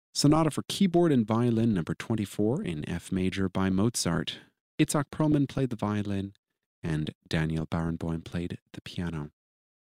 Sonata for Keyboard and Violin number 24 in F major by Mozart. Itzhak Perlman played the violin and Daniel Barenboim played the piano.